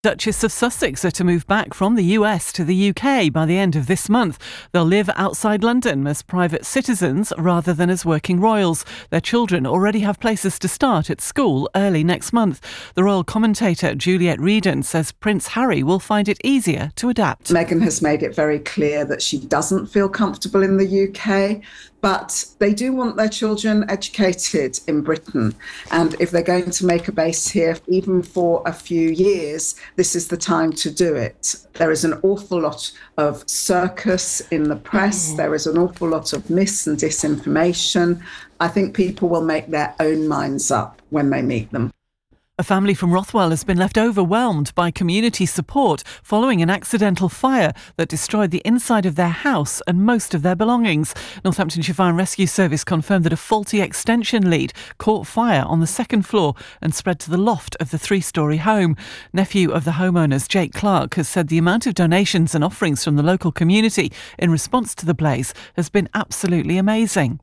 Duchess of Sussex are to move back from the US to the UK by the end of this month. They'll live outside London as private citizens rather than as working royals. Their children already have places to start at school early next month. The royal commentator Juliet Reedon says Prince Harry will find it easier to adapt. Meghan has made it very clear that she doesn't feel comfortable in the UK, but they do want their children educated in Britain. And if they're going to make a base here, even for a few years, this is the time to do it. There is an awful lot of circus in the press. There is an awful lot of mis and disinformation. I think people will make their own minds up when they meet them. A family from Rothwell has been left overwhelmed by community support following an accidental fire that destroyed the inside of their house and most of their belongings. Northamptonshire Fire and Rescue Service confirmed that a faulty extension lead caught fire on the second floor and spread to the loft of the three-storey home. Nephew of the homeowners, Jake Clark, has said the amount of donations and offerings from the local community in response to the blaze has been absolutely amazing.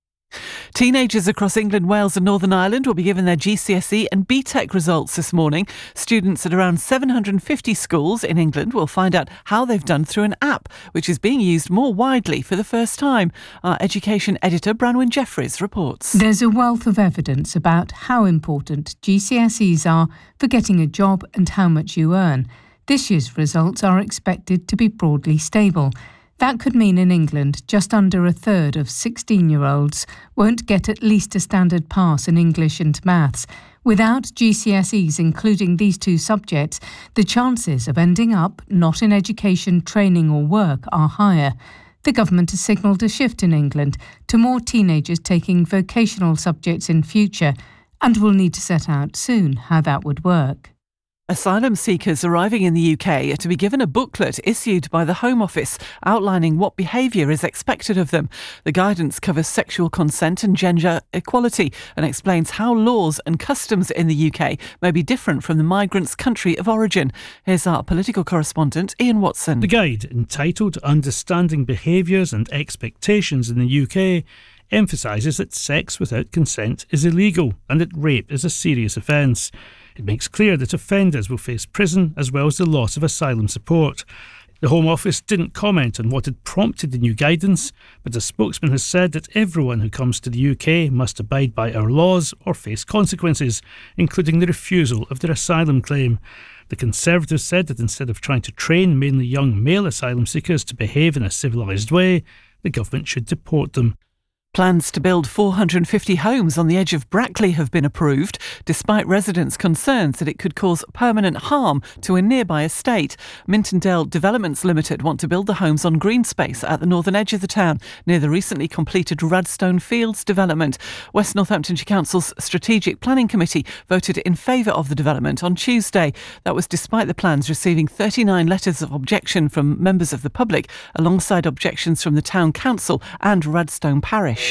Teenagers across England, Wales and Northern Ireland will be given their GCSE and BTEC results this morning. Students at around 750 schools in England will find out how they've done through an app, which is being used more widely for the first time. Our education editor, Branwen Jeffries, reports. There's a wealth of evidence about how important GCSEs are for getting a job and how much you earn. This year's results are expected to be broadly stable. That could mean in England just under a third of 16-year-olds won't get at least a standard pass in English and maths. Without GCSEs including these two subjects, the chances of ending up not in education, training or work are higher. The government has signalled a shift in England to more teenagers taking vocational subjects in future and will need to set out soon how that would work. Asylum seekers arriving in the UK are to be given a booklet issued by the Home Office outlining what behaviour is expected of them. The guidance covers sexual consent and gender equality and explains how laws and customs in the UK may be different from the migrants' country of origin. Here's our political correspondent, Ian Watson. The guide, entitled Understanding Behaviours and Expectations in the UK, emphasises that sex without consent is illegal and that rape is a serious offence. It makes clear that offenders will face prison as well as the loss of asylum support. The Home Office didn't comment on what had prompted the new guidance, but a spokesman has said that everyone who comes to the UK must abide by our laws or face consequences, including the refusal of their asylum claim. The Conservatives said that instead of trying to train mainly young male asylum seekers to behave in a civilised way, the government should deport them. Plans to build 450 homes on the edge of Brackley have been approved, despite residents' concerns that it could cause permanent harm to a nearby estate. Mintondale Developments Limited want to build the homes on green space at the northern edge of the town, near the recently completed Radstone Fields development. West Northamptonshire Council's Strategic Planning Committee voted in favour of the development on Tuesday. That was despite the plans receiving 39 letters of objection from members of the public, alongside objections from the Town Council and Radstone Parish.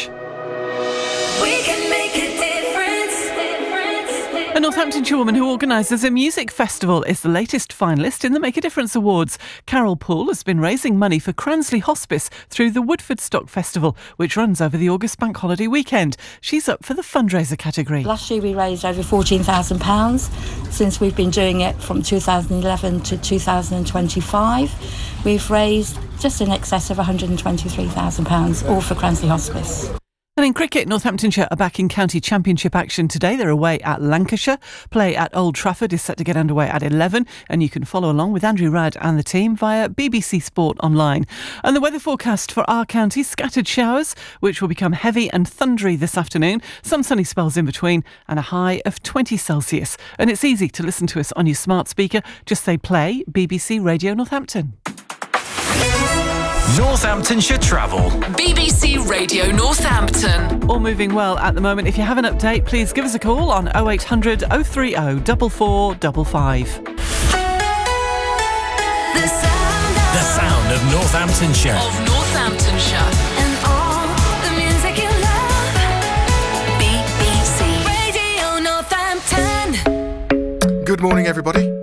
A Northamptonshire woman who organises a music festival is the latest finalist in the Make a Difference Awards. Carol Poole has been raising money for Cransley Hospice through the Woodford Stock Festival, which runs over the August bank holiday weekend. She's up for the fundraiser category. Last year we raised over £14,000. Since we've been doing it from 2011 to 2025, we've raised just in excess of £123,000, all for Cransley Hospice. And in cricket, Northamptonshire are back in county championship action today. They're away at Lancashire. Play at Old Trafford is set to get underway at 11, and you can follow along with Andrew Rudd and the team via BBC Sport Online. And the weather forecast for our county: scattered showers, which will become heavy and thundery this afternoon, some sunny spells in between, and a high of 20 Celsius. And it's easy to listen to us on your smart speaker. Just say play BBC Radio Northampton. Northamptonshire Travel. BBC Radio Northampton. All moving well at the moment. If you have an update, please give us a call on 0800 030 4455. The sound of Northamptonshire. Of Northamptonshire. And all the music you love. BBC Radio Northampton. Good morning, everybody.